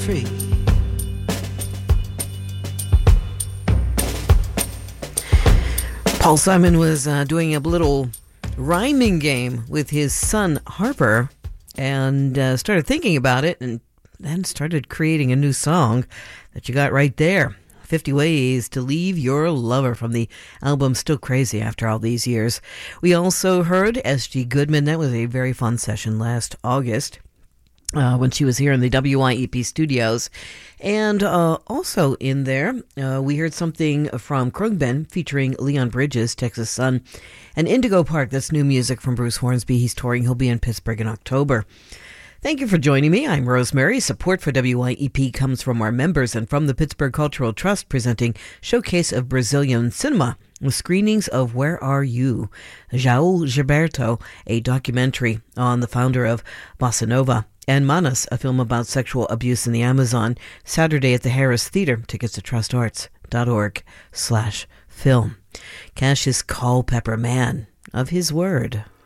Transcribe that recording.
tree. Paul Simon was doing a little rhyming game with his son Harper and started thinking about it and then started creating a new song that you got right there. 50 Ways to Leave Your Lover from the album Still Crazy After All These Years. We also heard S.G. Goodman. That was a very fun session last August when she was here in the WYEP studios. And also in there, we heard something from Khruangbin featuring Leon Bridges, Texas Sun, and Indigo Park. That's new music from Bruce Hornsby. He's touring. He'll be in Pittsburgh in October. Thank you for joining me. I'm Rosemary. Support for WYEP comes from our members and from the Pittsburgh Cultural Trust, presenting Showcase of Brazilian Cinema with screenings of Where Are You? João Gilberto, a documentary on the founder of Bossa Nova, and Manas, a film about sexual abuse in the Amazon, Saturday at the Harris Theater. Tickets at trustarts.org/film. Cassius Culpepper, man of his word.